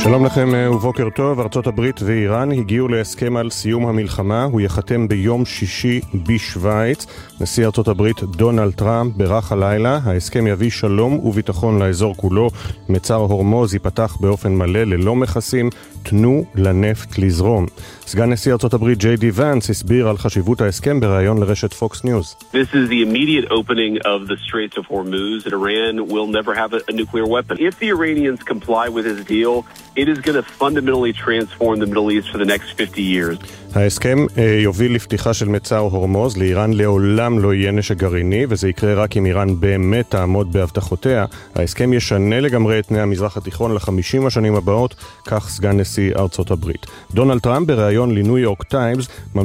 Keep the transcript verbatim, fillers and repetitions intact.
שלום לכם ובוקר טוב. ארצות הברית ואיראן הגיעו להסכם על סיום המלחמה. הוא יחתם ביום שישי בשוויץ. נשיא ארצות הברית דונלד טראמפ ברח הלילה. ההסכם יביא שלום וביטחון לאזור כולו. מצר הורמוז ייפתח באופן מלא ללא מכסים. תנו לנפט לזרום. סגן נשיא ארצות הברית ג'יי די ונס הסביר על חשיבות ההסכם בראיון לרשת פוקס ניוז. This is the immediate opening of the Straits of Hormuz, and Iran will never have a, a nuclear weapon. If the Iranians comply with this deal, it is going to fundamentally transform the Middle East for the next fifty years. ההסכם יוביל לפתיחה של מצר הורמוז. לאיראן לעולם לא יהיה נשק גרעיני, וזה יקרה רק אם איראן באמת תעמוד בהבטחותיה. ההסכם ישנה לגמרי את פני המזרח התיכון ל-חמישים השנים הבאות, כך סגן נשיא ארצות הברית. דונלד טראמפ בראיון לניו יורק טיימס